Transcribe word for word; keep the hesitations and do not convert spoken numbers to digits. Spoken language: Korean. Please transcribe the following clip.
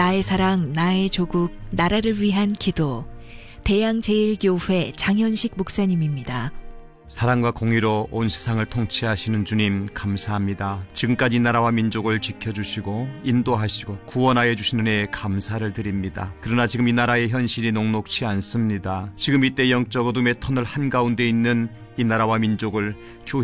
나의 사랑, 나의 조국, 나라를 위한 기도. 대양제일교회 장현식 목사님입니다. 사랑과 공의로 온 세상을 통치하시는 주님 감사합니다. 지금까지 나라와 민족을 지켜주시고 인도하시고 구원하여 주시는 은혜에 감사를 드립니다. 그러나 지금 이 나라의 현실이 녹록치 않습니다. 지금 이때 영적 어둠의 터널 한가운데 있는 이 나라와 민족을 교회